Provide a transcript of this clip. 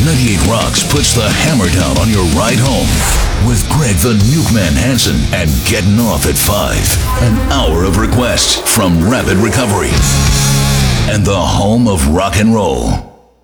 98 Rocks puts the hammer down on your ride home with Greg the Nukeman Hansen and Getting Off at 5. An hour of requests from Rapid Recovery and the home of rock and roll.